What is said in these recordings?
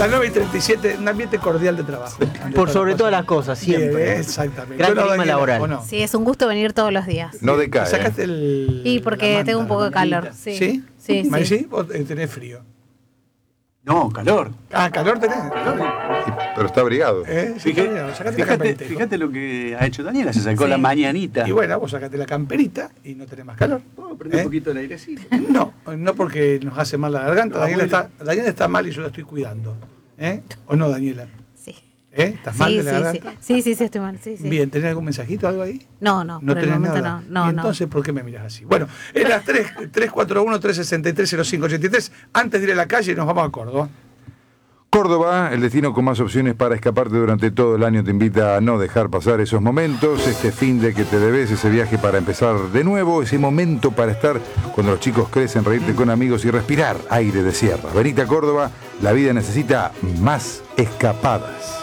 Las 9:37, un ambiente cordial de trabajo. Por sobre todas las cosas, siempre. Bien, exactamente. Gran clima laboral. No? Sí, es un gusto venir todos los días. No decae. Sacaste el. Y porque tengo un poco de calor. Sí. ¿Sí? Sí, sí. ¿Sí? ¿Vos tenés frío? No, calor. Ah, calor tenés. Pero está abrigado. Sí, sacate la camperita. Fíjate lo que ha hecho Daniela, se sacó Sí. la mañanita. Y bueno, vos sacate la camperita y no tenés más calor. Vamos a prender un poquito el airecito. No porque nos hace mal la garganta. No, Daniela está mal y yo la estoy cuidando. ¿O no, Daniela? Sí. ¿Estás mal de la Sí, garganta? sí, estoy mal. Sí, sí. Bien, ¿tenés algún mensajito, algo ahí? No, por el momento nada. no. ¿Y entonces por qué me miras así? Bueno, en las 341-363-0583, antes de ir a la calle nos vamos a Córdoba. Córdoba, el destino con más opciones para escaparte durante todo el año, te invita a no dejar pasar esos momentos, este fin de que te debes, ese viaje para empezar de nuevo, ese momento para estar cuando los chicos crecen, reírte con amigos y respirar aire de sierra. Venite a Córdoba, la vida necesita más escapadas.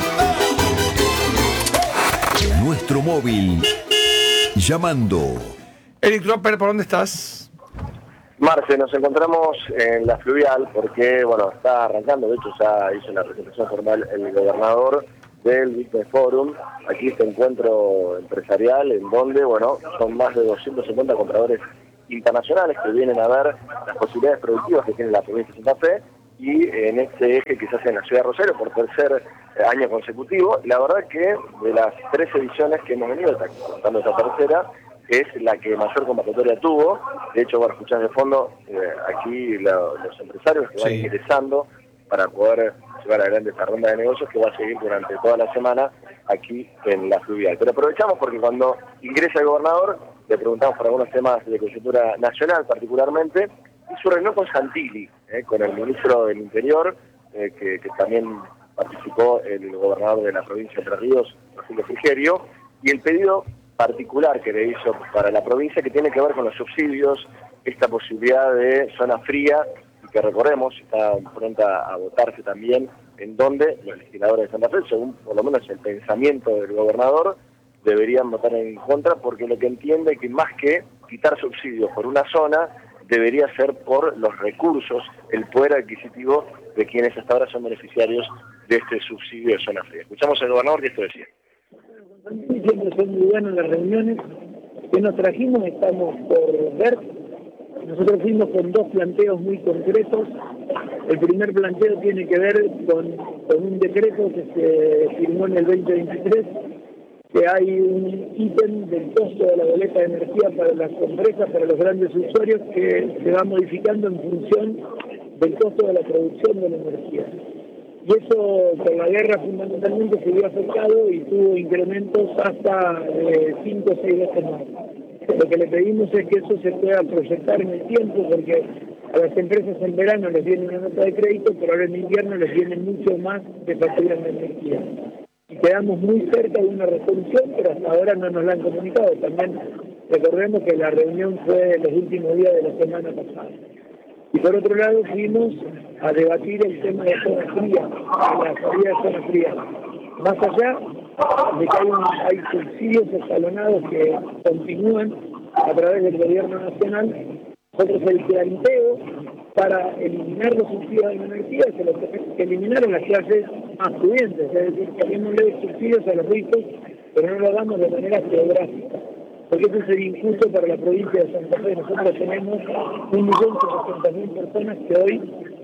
Nuestro móvil. Llamando. Eric Tropper, ¿por dónde estás? Marce, nos encontramos en la Fluvial porque, bueno, está arrancando, de hecho ya hizo una presentación formal el gobernador del Business Forum, aquí este encuentro empresarial en donde, bueno, son más de 250 compradores internacionales que vienen a ver las posibilidades productivas que tiene la provincia de Santa Fe y en este eje que se hace en la ciudad de Rosario por tercer año consecutivo. La verdad que de las 3 ediciones que hemos venido, contando esta tercera, es la que mayor convocatoria tuvo. De hecho, bueno, escuchás de fondo aquí los empresarios que van ingresando para poder llevar adelante esta ronda de negocios que va a seguir durante toda la semana aquí en la Fluvial. Pero aprovechamos porque cuando ingresa el gobernador le preguntamos por algunos temas de coyuntura nacional particularmente, y su reunión con Santilli, con el ministro del Interior, que también participó el gobernador de la provincia de Entre Ríos, Rogelio Frigerio, y el pedido particular que le hizo para la provincia que tiene que ver con los subsidios, esta posibilidad de zona fría, y que recordemos, está pronta a votarse también, en donde los legisladores de Santa Fe, según por lo menos el pensamiento del gobernador, deberían votar en contra, porque lo que entiende es que más que quitar subsidios por una zona, debería ser por los recursos, el poder adquisitivo de quienes hasta ahora son beneficiarios de este subsidio de zona fría. Escuchamos al gobernador y esto decía. Siempre son muy buenas las reuniones que nos trajimos, estamos por ver. Nosotros fuimos con 2 planteos muy concretos. El primer planteo tiene que ver con un decreto que se firmó en el 2023, que hay un ítem del costo de la boleta de energía para las empresas, para los grandes usuarios, que se va modificando en función del costo de la producción de la energía. Y eso, con la guerra fundamentalmente, se vio afectado y tuvo incrementos hasta 5 o 6 veces más. Lo que le pedimos es que eso se pueda proyectar en el tiempo, porque a las empresas en verano les viene una nota de crédito, pero ahora en invierno les viene mucho más de facturas de energía. Y quedamos muy cerca de una resolución, pero hasta ahora no nos la han comunicado. También recordemos que la reunión fue los últimos días de la semana pasada. Y por otro lado fuimos a debatir el tema de zona fría, la salida de zona fría. Más allá de que hay subsidios escalonados que continúan a través del gobierno nacional, nosotros el planteo para eliminar los subsidios de la energía se lo tenemos que eliminar en las clases más pudientes, es decir, que démosle subsidios a los ricos, pero no lo hagamos de manera geográfica, porque eso sería injusto para la provincia de Santa Fe. Nosotros tenemos 1.700.000 personas que hoy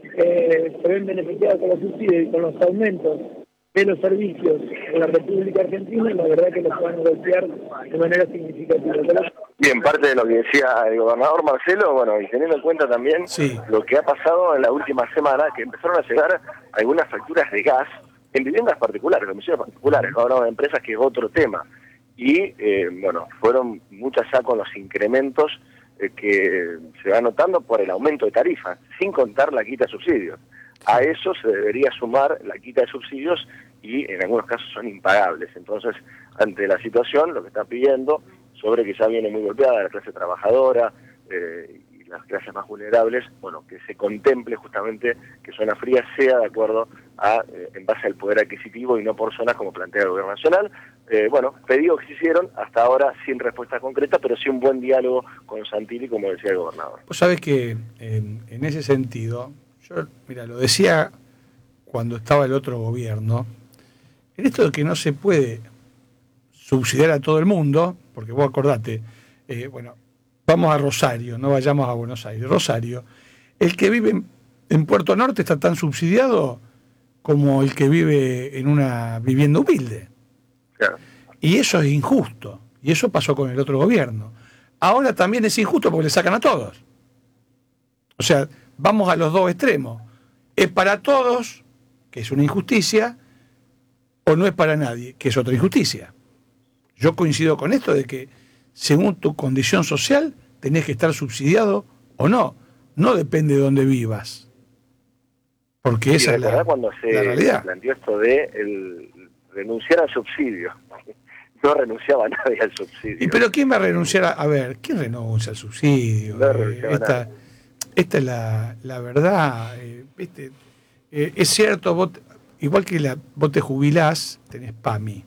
se ven beneficiadas con los subsidios y con los aumentos de los servicios en la República Argentina, la verdad que los van a golpear de manera significativa. Bien, parte de lo que decía el gobernador Marcelo, bueno, y teniendo en cuenta también lo que ha pasado en la última semana, que empezaron a llegar algunas facturas de gas en viviendas particulares, domicilios particulares, no hablamos de empresas, que es otro tema. Y, bueno, fueron muchas ya con los incrementos que se va notando por el aumento de tarifas, sin contar la quita de subsidios. A eso se debería sumar la quita de subsidios y en algunos casos son impagables. Entonces, ante la situación, lo que está pidiendo, sobre que ya viene muy golpeada la clase trabajadora y las clases más vulnerables, bueno, que se contemple justamente que zona fría sea de acuerdo en base al poder adquisitivo y no por zonas como plantea el gobierno nacional. Bueno, pedidos que se hicieron hasta ahora sin respuesta concreta, pero sí un buen diálogo con Santilli, como decía el gobernador. Vos sabés que en ese sentido, yo, mira, lo decía cuando estaba el otro gobierno, en esto de que no se puede subsidiar a todo el mundo, porque vos acordate, bueno, vamos a Rosario, no vayamos a Buenos Aires, Rosario, el que vive en Puerto Norte está tan subsidiado como el que vive en una vivienda humilde. Claro. Y eso es injusto, y eso pasó con el otro gobierno. Ahora también es injusto porque le sacan a todos. O sea, vamos a los dos extremos. ¿Es para todos, que es una injusticia, o no es para nadie, que es otra injusticia? Yo coincido con esto de que según tu condición social tenés que estar subsidiado o no. No depende de dónde vivas. Porque esa es la cuando la se realidad. planteó esto de renunciar al subsidio. No renunciaba nadie al subsidio. ¿Y pero quién va a renunciar a ver, quién renuncia al subsidio? No renunciaba Esta es la verdad. ¿Viste? Es cierto, vos, igual que vos te jubilás, tenés PAMI.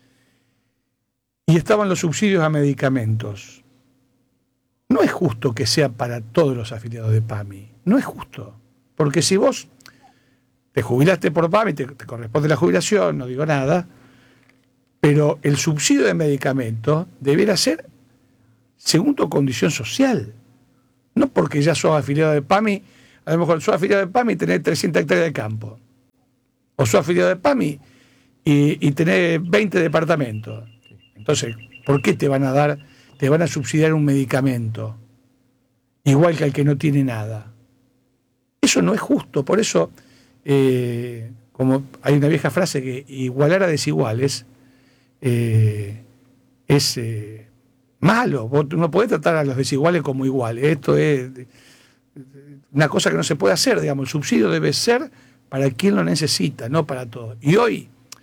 Y estaban los subsidios a medicamentos. No es justo que sea para todos los afiliados de PAMI. No es justo. Porque si vos te jubilaste por PAMI, te corresponde la jubilación, no digo nada, pero el subsidio de medicamentos deberá ser según tu condición social. No porque ya sos afiliado de PAMI, a lo mejor sos afiliado de PAMI y tenés 300 hectáreas de campo. O sos afiliado de PAMI y tenés 20 departamentos. Entonces, ¿por qué te van a subsidiar un medicamento igual que al que no tiene nada? Eso no es justo. Por eso, como hay una vieja frase que igualar a desiguales es malo. Vos no podés tratar a los desiguales como iguales. Esto es una cosa que no se puede hacer, digamos. El subsidio debe ser para quien lo necesita, no para todos. Y hoy